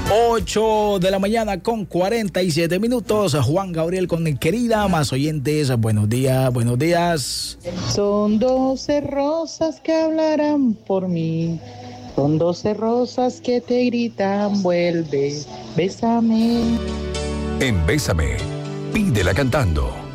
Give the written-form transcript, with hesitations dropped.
8 de la mañana con 47 minutos. Juan Gabriel con mi querida, más oyentes. Buenos días, buenos días. Son 12 rosas que hablarán por mí. Son 12 rosas que te gritan, vuelve, bésame. En Bésame, pídela cantando.